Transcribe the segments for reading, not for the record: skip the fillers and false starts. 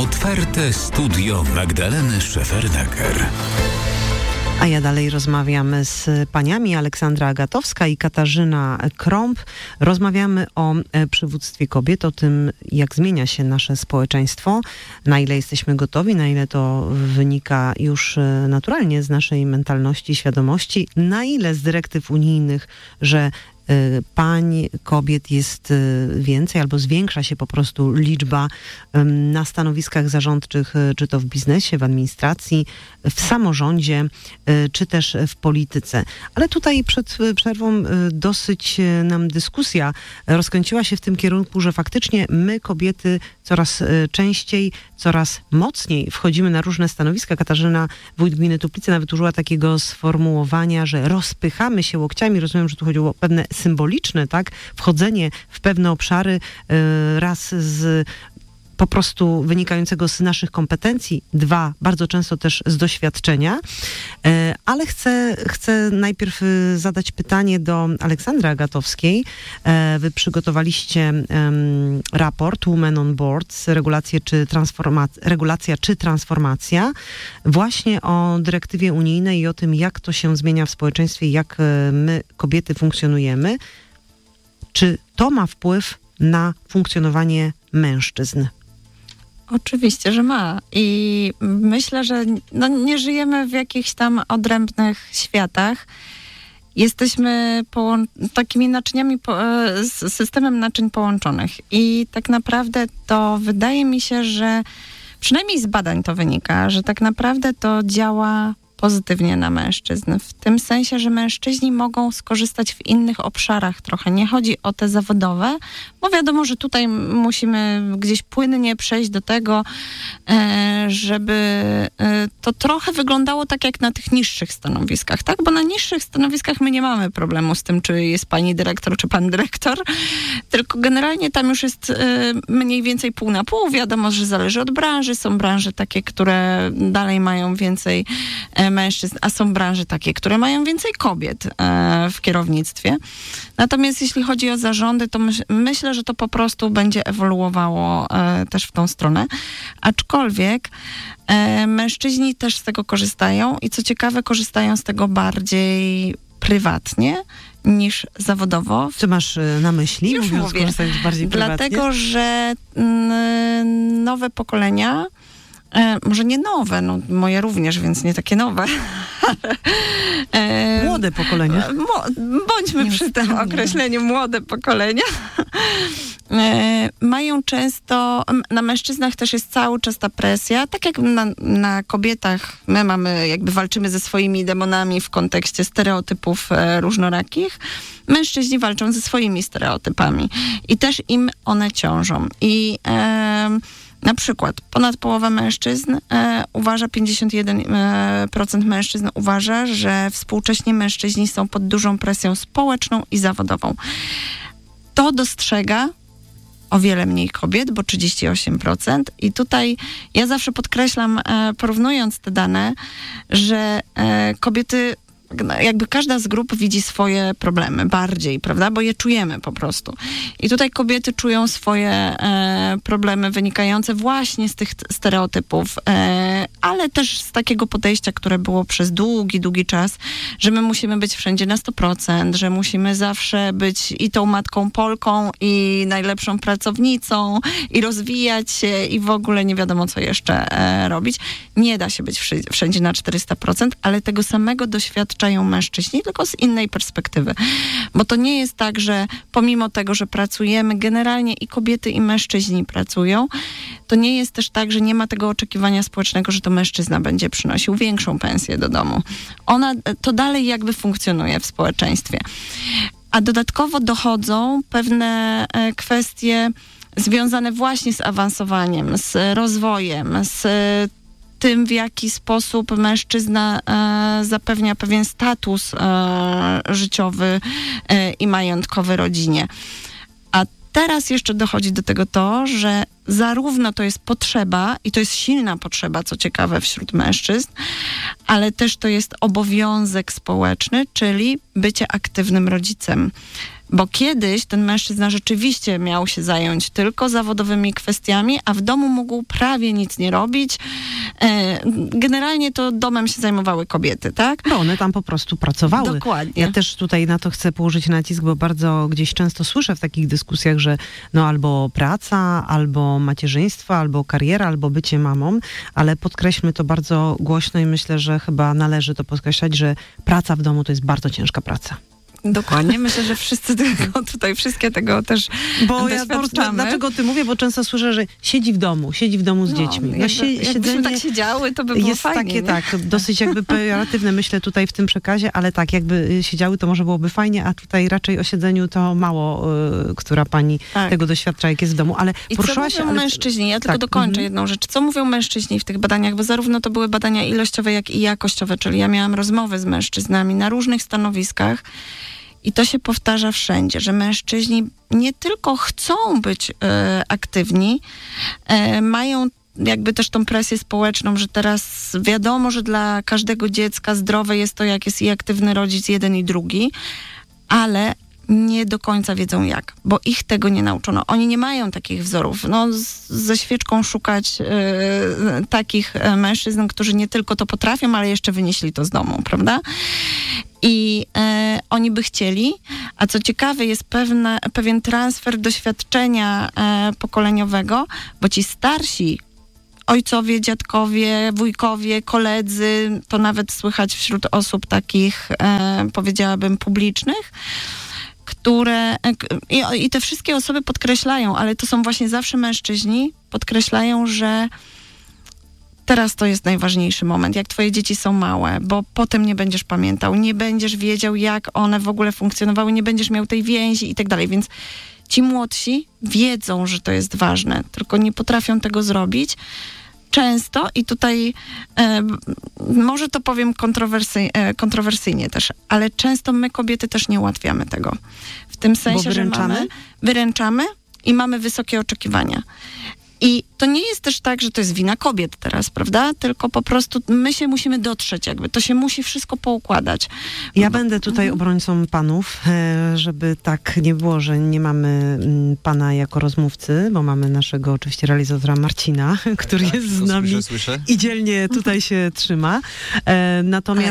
Otwarte studio Magdaleny Szefernaker. A ja dalej rozmawiam z paniami Aleksandra Agatowska i Katarzyna Krąb. Rozmawiamy o przywództwie kobiet, o tym, jak zmienia się nasze społeczeństwo, na ile jesteśmy gotowi, na ile to wynika już naturalnie z naszej mentalności, świadomości, na ile z dyrektyw unijnych, że pań, kobiet jest więcej albo zwiększa się po prostu liczba na stanowiskach zarządczych, czy to w biznesie, w administracji, w samorządzie, czy też w polityce. Ale tutaj przed przerwą dosyć nam dyskusja rozkręciła się w tym kierunku, że faktycznie my, kobiety, coraz częściej, coraz mocniej wchodzimy na różne stanowiska. Katarzyna, wójt gminy Tuplice, nawet użyła takiego sformułowania, że rozpychamy się łokciami. Rozumiem, że tu chodziło o pewne symboliczne, tak, wchodzenie w pewne obszary raz z po prostu wynikającego z naszych kompetencji, dwa, bardzo często też z doświadczenia. Ale chcę najpierw zadać pytanie do Aleksandry Agatowskiej. Wy przygotowaliście raport Women on Boards, regulacja czy transformacja, właśnie o dyrektywie unijnej i o tym, jak to się zmienia w społeczeństwie, jak my, kobiety, funkcjonujemy. Czy to ma wpływ na funkcjonowanie mężczyzn? Oczywiście, że ma. I myślę, że nie żyjemy w jakichś tam odrębnych światach. Jesteśmy takimi naczyniami, z systemem naczyń połączonych. I tak naprawdę to wydaje mi się, że przynajmniej z badań to wynika, że tak naprawdę to działa pozytywnie na mężczyzn. W tym sensie, że mężczyźni mogą skorzystać w innych obszarach trochę. Nie chodzi o te zawodowe, bo wiadomo, że tutaj musimy gdzieś płynnie przejść do tego, żeby to trochę wyglądało tak jak na tych niższych stanowiskach, tak? Bo na niższych stanowiskach my nie mamy problemu z tym, czy jest pani dyrektor, czy pan dyrektor, tylko generalnie tam już jest mniej więcej pół na pół. Wiadomo, że zależy od branży. Są branże takie, które dalej mają więcej mężczyzn, a są branże takie, które mają więcej kobiet w kierownictwie. Natomiast jeśli chodzi o zarządy, to myślę, że to po prostu będzie ewoluowało też w tą stronę. Aczkolwiek mężczyźni też z tego korzystają i co ciekawe, korzystają z tego bardziej prywatnie niż zawodowo. Co masz na myśli? Już mówię. Bardziej prywatnie? Dlatego, że nowe pokolenia, może nie nowe, no moje również, więc nie takie nowe. Młode pokolenia. Bądźmy przy tym określeniu młode pokolenia. Mają często, na mężczyznach też jest cały czas ta presja, tak jak na kobietach my walczymy ze swoimi demonami w kontekście stereotypów różnorakich, mężczyźni walczą ze swoimi stereotypami i też im one ciążą. I na przykład ponad połowa mężczyzn uważa, 51% mężczyzn uważa, że współcześnie mężczyźni są pod dużą presją społeczną i zawodową. To dostrzega o wiele mniej kobiet, bo 38%. I tutaj ja zawsze podkreślam, porównując te dane, że kobiety, jakby każda z grup widzi swoje problemy bardziej, prawda? Bo je czujemy po prostu. I tutaj kobiety czują swoje problemy wynikające właśnie z tych stereotypów, ale też z takiego podejścia, które było przez długi czas, że my musimy być wszędzie na 100%, że musimy zawsze być i tą matką Polką, i najlepszą pracownicą, i rozwijać się, i w ogóle nie wiadomo, co jeszcze robić. Nie da się być wszędzie na 400%, ale tego samego doświadczają mężczyźni, tylko z innej perspektywy. Bo to nie jest tak, że pomimo tego, że pracujemy, generalnie i kobiety, i mężczyźni pracują, to nie jest też tak, że nie ma tego oczekiwania społecznego, że to mężczyzna będzie przynosił większą pensję do domu. To dalej jakby funkcjonuje w społeczeństwie. A dodatkowo dochodzą pewne kwestie związane właśnie z awansowaniem, z rozwojem, z tym, w jaki sposób mężczyzna zapewnia pewien status życiowy i majątkowy rodzinie. A teraz jeszcze dochodzi do tego to, że zarówno to jest potrzeba, i to jest silna potrzeba, co ciekawe, wśród mężczyzn, ale też to jest obowiązek społeczny, czyli bycie aktywnym rodzicem. Bo kiedyś ten mężczyzna rzeczywiście miał się zająć tylko zawodowymi kwestiami, a w domu mógł prawie nic nie robić. Generalnie to domem się zajmowały kobiety, tak? No one tam po prostu pracowały. Dokładnie. Ja też tutaj na to chcę położyć nacisk, bo bardzo gdzieś często słyszę w takich dyskusjach, że no albo praca, albo macierzyństwo, albo kariera, albo bycie mamą, ale podkreślmy to bardzo głośno i myślę, że chyba należy to podkreślać, że praca w domu to jest bardzo ciężka praca. Dokładnie. Myślę, że wszyscy wszystkie tego też Bo ja dlaczego ty mówię, bo często słyszę, że siedzi w domu z dziećmi. No, jakbyśmy tak siedziały, to by było jest fajnie. Takie, tak, dosyć jakby pejoratywne, myślę tutaj w tym przekazie, ale tak, jakby siedziały, to może byłoby fajnie, a tutaj raczej o siedzeniu to mało, która pani tego doświadcza, jak jest w domu. Ale i co mówią mężczyźni? Ja tylko dokończę jedną rzecz. Co mówią mężczyźni w tych badaniach? Bo zarówno to były badania ilościowe, jak i jakościowe, czyli ja miałam rozmowy z mężczyznami na różnych stanowiskach. I to się powtarza wszędzie, że mężczyźni nie tylko chcą być aktywni, mają jakby też tą presję społeczną, że teraz wiadomo, że dla każdego dziecka zdrowe jest to, jak jest i aktywny rodzic jeden i drugi, ale nie do końca wiedzą jak, bo ich tego nie nauczono. Oni nie mają takich wzorów. No, ze świeczką szukać takich mężczyzn, którzy nie tylko to potrafią, ale jeszcze wynieśli to z domu, prawda? I oni by chcieli, a co ciekawe jest pewien transfer doświadczenia pokoleniowego, bo ci starsi ojcowie, dziadkowie, wujkowie, koledzy, to nawet słychać wśród osób takich, powiedziałabym, publicznych, które i te wszystkie osoby podkreślają, ale to są właśnie zawsze mężczyźni, podkreślają, że teraz to jest najważniejszy moment, jak twoje dzieci są małe, bo potem nie będziesz pamiętał, nie będziesz wiedział, jak one w ogóle funkcjonowały, nie będziesz miał tej więzi i tak dalej, więc ci młodsi wiedzą, że to jest ważne, tylko nie potrafią tego zrobić. Często, i tutaj może to powiem kontrowersyjnie też, ale często my kobiety też nie ułatwiamy tego. W tym sensie, że wyręczamy i mamy wysokie oczekiwania. I to nie jest też tak, że to jest wina kobiet teraz, prawda? Tylko po prostu my się musimy dotrzeć jakby. To się musi wszystko poukładać. Ja będę tutaj obrońcą panów, żeby tak nie było, że nie mamy pana jako rozmówcy, bo mamy naszego oczywiście realizatora Marcina, który jest z nami i dzielnie tutaj się trzyma. Natomiast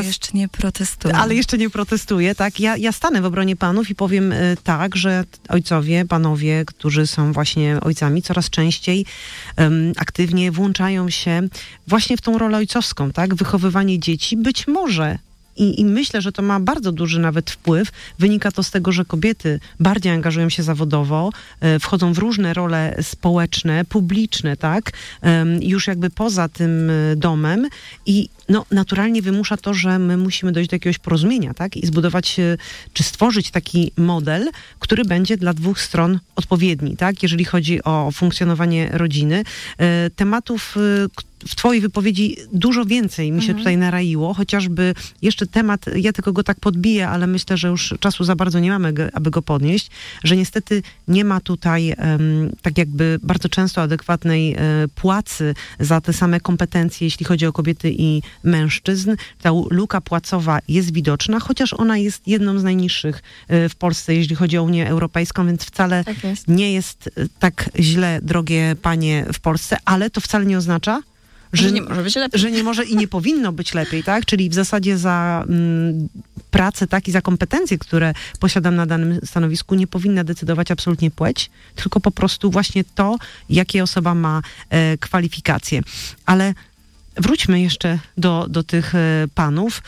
Ale jeszcze nie protestuje, tak? Ja stanę w obronie panów i powiem tak, że ojcowie, panowie, którzy są właśnie ojcami, coraz częściej aktywnie włączają się właśnie w tą rolę ojcowską, tak? Wychowywanie dzieci być może. I myślę, że to ma bardzo duży nawet wpływ. Wynika to z tego, że kobiety bardziej angażują się zawodowo, wchodzą w różne role społeczne, publiczne, tak? Już jakby poza tym domem i no, naturalnie wymusza to, że my musimy dojść do jakiegoś porozumienia, tak? I zbudować, czy stworzyć taki model, który będzie dla dwóch stron odpowiedni, tak? Jeżeli chodzi o funkcjonowanie rodziny. Tematów, w twojej wypowiedzi dużo więcej mi się tutaj naraiło, chociażby jeszcze temat, ja tylko go tak podbiję, ale myślę, że już czasu za bardzo nie mamy, aby go podnieść, że niestety nie ma tutaj tak jakby bardzo często adekwatnej płacy za te same kompetencje, jeśli chodzi o kobiety i mężczyzn. Ta luka płacowa jest widoczna, chociaż ona jest jedną z najniższych w Polsce, jeśli chodzi o Unię Europejską, więc wcale nie jest tak źle, drogie panie, w Polsce, ale to wcale nie oznacza, że nie może być lepiej. Że nie może i nie powinno być lepiej, tak? Czyli w zasadzie za pracę, tak, i za kompetencje, które posiadam na danym stanowisku, nie powinna decydować absolutnie płeć, tylko po prostu właśnie to, jakie osoba ma kwalifikacje. Ale wróćmy jeszcze do tych panów.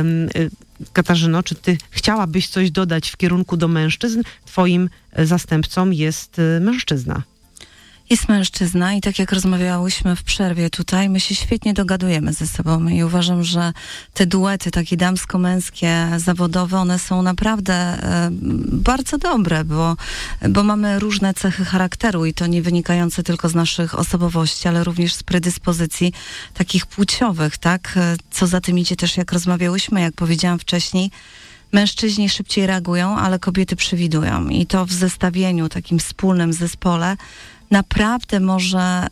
Katarzyno, czy ty chciałabyś coś dodać w kierunku do mężczyzn? Twoim zastępcą jest mężczyzna. Jest mężczyzna i tak jak rozmawiałyśmy w przerwie tutaj, my się świetnie dogadujemy ze sobą i uważam, że te duety takie damsko-męskie, zawodowe, one są naprawdę bardzo dobre, bo mamy różne cechy charakteru i to nie wynikające tylko z naszych osobowości, ale również z predyspozycji takich płciowych, tak? Co za tym idzie też, jak rozmawiałyśmy, jak powiedziałam wcześniej, mężczyźni szybciej reagują, ale kobiety przewidują i to w zestawieniu, takim wspólnym zespole naprawdę może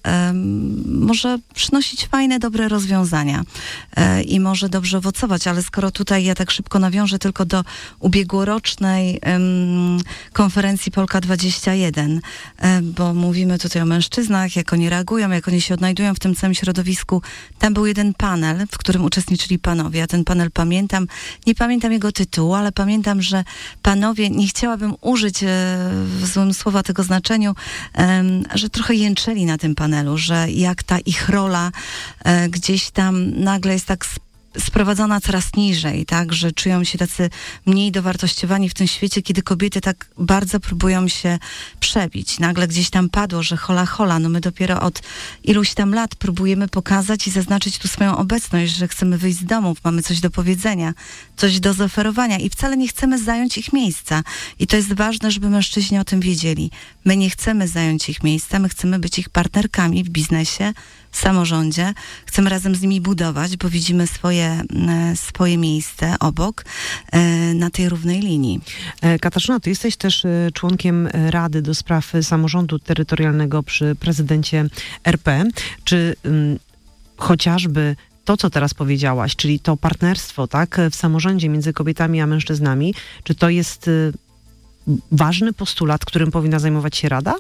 przynosić fajne, dobre rozwiązania i może dobrze owocować, ale skoro tutaj ja tak szybko nawiążę tylko do ubiegłorocznej konferencji Polka 21, bo mówimy tutaj o mężczyznach, jak oni reagują, jak oni się odnajdują w tym całym środowisku. Tam był jeden panel, w którym uczestniczyli panowie. Ja ten panel pamiętam. Nie pamiętam jego tytułu, ale pamiętam, że panowie, nie chciałabym użyć w złym słowa tego znaczeniu, że trochę jęczeli na tym panelu, że jak ta ich rola gdzieś tam nagle jest tak sprowadzona coraz niżej, tak, że czują się tacy mniej dowartościowani w tym świecie, kiedy kobiety tak bardzo próbują się przebić. Nagle gdzieś tam padło, że hola, no my dopiero od iluś tam lat próbujemy pokazać i zaznaczyć tu swoją obecność, że chcemy wyjść z domów, mamy coś do powiedzenia, coś do zaoferowania i wcale nie chcemy zająć ich miejsca. I to jest ważne, żeby mężczyźni o tym wiedzieli. My nie chcemy zająć ich miejsca, my chcemy być ich partnerkami w biznesie, w samorządzie. Chcemy razem z nimi budować, bo widzimy swoje miejsce obok, na tej równej linii. Katarzyna, ty jesteś też członkiem Rady do Spraw Samorządu Terytorialnego przy prezydencie RP. Czy chociażby to, co teraz powiedziałaś, czyli to partnerstwo, tak, w samorządzie między kobietami a mężczyznami, czy to jest ważny postulat, którym powinna zajmować się Rada?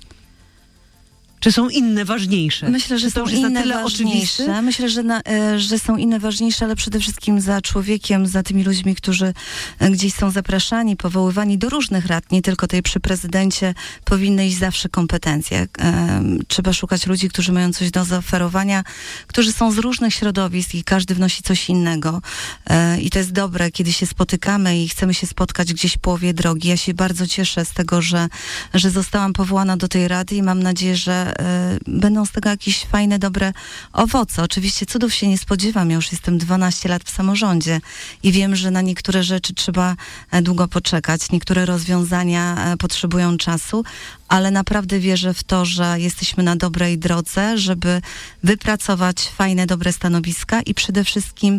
Czy są inne ważniejsze? Myślę, że są inne ważniejsze. Myślę, że są inne ważniejsze, ale przede wszystkim za człowiekiem, za tymi ludźmi, którzy gdzieś są zapraszani, powoływani do różnych rad, nie tylko tej przy prezydencie, powinny iść zawsze kompetencje. Trzeba szukać ludzi, którzy mają coś do zaoferowania, którzy są z różnych środowisk i każdy wnosi coś innego. I to jest dobre, kiedy się spotykamy i chcemy się spotkać gdzieś w połowie drogi. Ja się bardzo cieszę z tego, że zostałam powołana do tej rady i mam nadzieję, że będą z tego jakieś fajne, dobre owoce. Oczywiście cudów się nie spodziewam. Ja już jestem 12 lat w samorządzie i wiem, że na niektóre rzeczy trzeba długo poczekać. Niektóre rozwiązania potrzebują czasu, ale naprawdę wierzę w to, że jesteśmy na dobrej drodze, żeby wypracować fajne, dobre stanowiska i przede wszystkim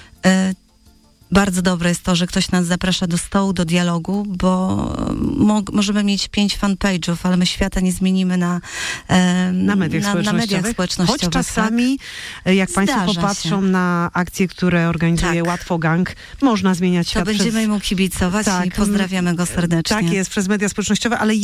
bardzo dobre jest to, że ktoś nas zaprasza do stołu, do dialogu, bo możemy mieć 5 fanpage'ów, ale my świata nie zmienimy na mediach społecznościowych. Choć czasami, jak Państwo popatrzą na akcje, które organizuje Łatwo Gang, można zmieniać świat. To będziemy mu kibicować i pozdrawiamy go serdecznie. Tak jest, przez media społecznościowe, ale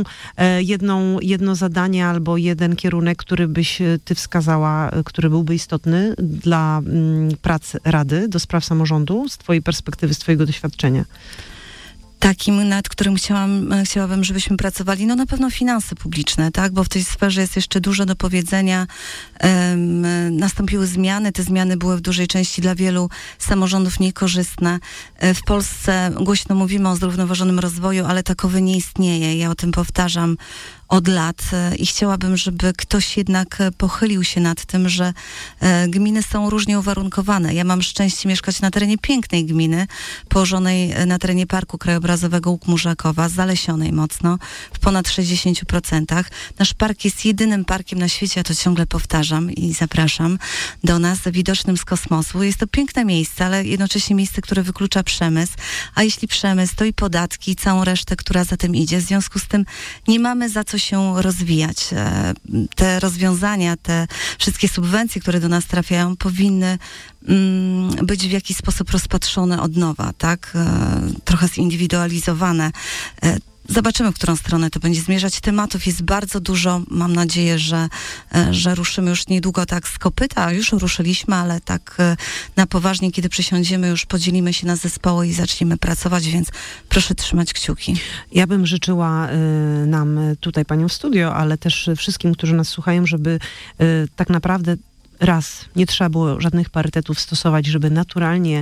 jedno zadanie albo jeden kierunek, który byś ty wskazała, który byłby istotny dla prac Rady do Spraw Samorządu, z twojej perspektywy, z twojego doświadczenia? Takim, nad którym chciałabym, żebyśmy pracowali, no na pewno finanse publiczne, tak, bo w tej sferze jest jeszcze dużo do powiedzenia. Nastąpiły zmiany, te zmiany były w dużej części dla wielu samorządów niekorzystne. W Polsce głośno mówimy o zrównoważonym rozwoju, ale takowy nie istnieje. Ja o tym powtarzam od lat i chciałabym, żeby ktoś jednak pochylił się nad tym, że gminy są różnie uwarunkowane. Ja mam szczęście mieszkać na terenie pięknej gminy, położonej na terenie Parku Krajobrazowego Łuk-Murzakowa, zalesionej mocno, w ponad 60%. Nasz park jest jedynym parkiem na świecie, ja to ciągle powtarzam i zapraszam do nas, widocznym z kosmosu. Jest to piękne miejsce, ale jednocześnie miejsce, które wyklucza przemysł, a jeśli przemysł, to i podatki, całą resztę, która za tym idzie. W związku z tym nie mamy za co się rozwijać. Te rozwiązania, te wszystkie subwencje, które do nas trafiają, powinny być w jakiś sposób rozpatrzone od nowa, tak? Trochę zindywidualizowane. Zobaczymy, w którą stronę to będzie zmierzać. Tematów jest bardzo dużo. Mam nadzieję, że ruszymy już niedługo tak z kopyta. Już ruszyliśmy, ale tak na poważnie, kiedy przysiądziemy, już podzielimy się na zespoły i zaczniemy pracować, więc proszę trzymać kciuki. Ja bym życzyła nam tutaj panią w studio, ale też wszystkim, którzy nas słuchają, żeby tak naprawdę nie trzeba było żadnych parytetów stosować, żeby naturalnie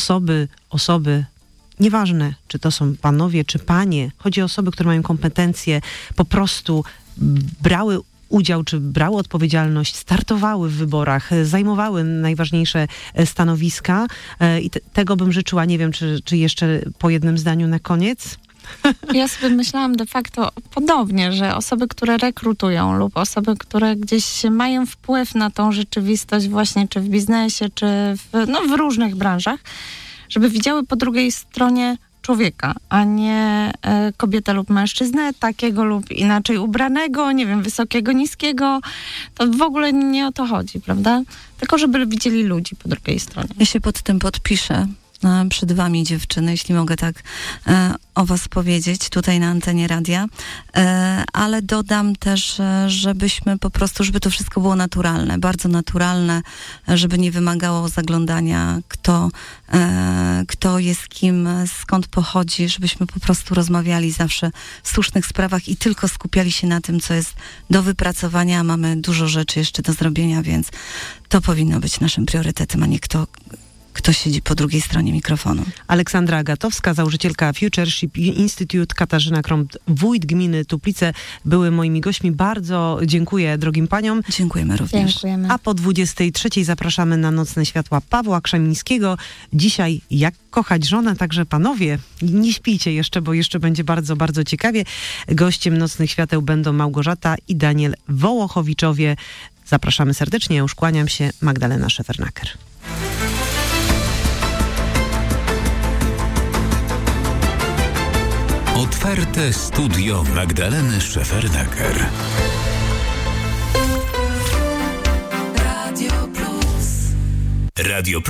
osoby nieważne, czy to są panowie, czy panie, chodzi o osoby, które mają kompetencje, po prostu brały udział, czy brały odpowiedzialność, startowały w wyborach, zajmowały najważniejsze stanowiska i tego bym życzyła. Nie wiem, czy jeszcze po jednym zdaniu na koniec? Ja sobie myślałam de facto podobnie, że osoby, które rekrutują lub osoby, które gdzieś mają wpływ na tą rzeczywistość właśnie, czy w biznesie, czy w różnych branżach, żeby widziały po drugiej stronie człowieka, a nie kobietę lub mężczyznę, takiego lub inaczej ubranego, nie wiem, wysokiego, niskiego. To w ogóle nie o to chodzi, prawda? Tylko żeby widzieli ludzi po drugiej stronie. Ja się pod tym podpiszę. Przed wami, dziewczyny, jeśli mogę tak o was powiedzieć tutaj na antenie radia, ale dodam też, żebyśmy po prostu, żeby to wszystko było naturalne, bardzo naturalne, żeby nie wymagało zaglądania, kto jest kim, skąd pochodzi, żebyśmy po prostu rozmawiali zawsze w słusznych sprawach i tylko skupiali się na tym, co jest do wypracowania, a mamy dużo rzeczy jeszcze do zrobienia, więc to powinno być naszym priorytetem, a nie kto siedzi po drugiej stronie mikrofonu. Aleksandra Agatowska, założycielka Futureship Institute, Katarzyna Krąb, wójt gminy Tuplice, były moimi gośćmi. Bardzo dziękuję drogim paniom. Dziękujemy również. Dziękujemy. A po 23:00 zapraszamy na Nocne Światła Pawła Krzemińskiego. Dzisiaj Jak kochać żonę, także panowie, nie śpijcie jeszcze, bo jeszcze będzie bardzo, bardzo ciekawie. Gościem Nocnych Świateł będą Małgorzata i Daniel Wołochowiczowie. Zapraszamy serdecznie, ja już kłaniam się. Magdalena Szefernaker. Otwarte studio Magdaleny Szefernaker. Radio Plus.